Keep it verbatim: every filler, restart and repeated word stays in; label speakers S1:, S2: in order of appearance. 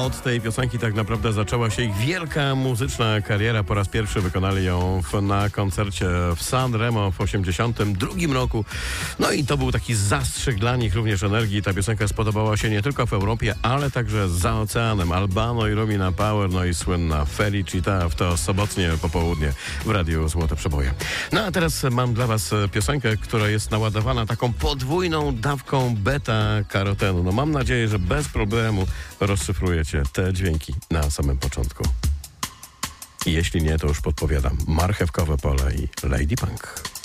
S1: od tej piosenki tak naprawdę zaczęła się ich wielka muzyczna kariera. Po raz pierwszy wykonali ją w, na koncercie w San Remo w osiemdziesiątym drugim roku. No i to był taki zastrzyk dla nich również energii. Ta piosenka spodobała się nie tylko w Europie, ale także za oceanem. Albano i Romina Power, no i słynna Felicita w to sobotnie popołudnie w Radiu Złote Przeboje. No a teraz mam dla was piosenkę, która jest naładowana taką podwójną dawką beta-karotenu. No mam nadzieję, że bez problemu rozszyfrujecie te dźwięki na samym początku. I jeśli nie, to już podpowiadam. Marchewkowe pole i Lady Punk.